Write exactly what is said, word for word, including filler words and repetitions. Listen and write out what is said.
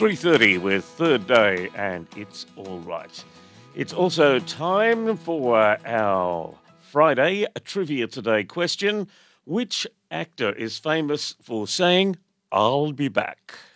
three thirty with Third Day, and it's all right. It's also time for our Friday Trivia Today question. Which actor is famous for saying, "I'll be back"?